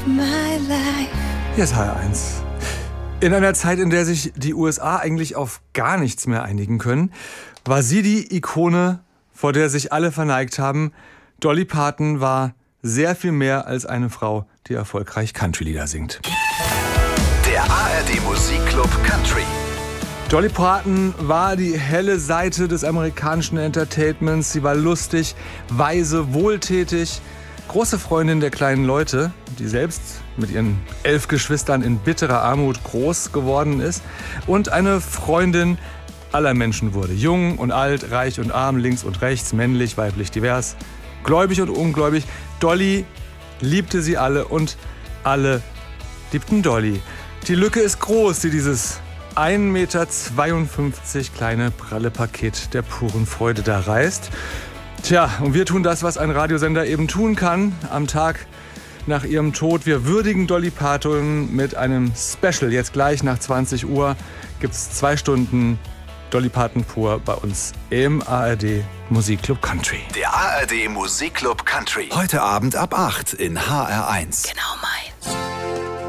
Hier ist HR1. In einer Zeit, in der sich die USA eigentlich auf gar nichts mehr einigen können, war sie die Ikone, vor der sich alle verneigt haben. Dolly Parton war sehr viel mehr als eine Frau, die erfolgreich Country-Lieder singt. Der ARD Musikclub Country. Dolly Parton war die helle Seite des amerikanischen Entertainments. Sie war lustig, weise, wohltätig, große Freundin der kleinen Leute, die selbst mit ihren 11 Geschwistern in bitterer Armut groß geworden ist, und eine Freundin aller Menschen wurde. Jung und alt, reich und arm, links und rechts, männlich, weiblich, divers, gläubig und ungläubig. Dolly liebte sie alle und alle liebten Dolly. Die Lücke ist groß, die dieses 1,52 Meter kleine pralle Paket der puren Freude da reißt. Tja, und wir tun das, was ein Radiosender eben tun kann, am Tag nach ihrem Tod. Wir würdigen Dolly Parton mit einem Special. Jetzt gleich nach 20 Uhr gibt's 2 Stunden Dolly Parton pur bei uns im ARD Musikclub Country. Der ARD Musikclub Country. Heute Abend ab 8 in HR1. Genau, Mann.